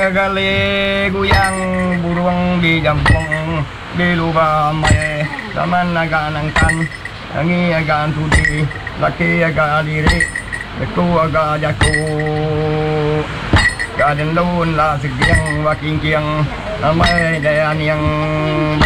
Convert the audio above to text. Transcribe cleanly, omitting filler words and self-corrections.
gali guyang burung di jampung di lubang mai zaman naga nangkan angi aga tudi laki aga diri aku aga jaku gaden daun la segiang waking kiang amai dayan yang